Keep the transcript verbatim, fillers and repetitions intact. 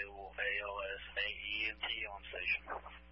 A L S A E N T on station.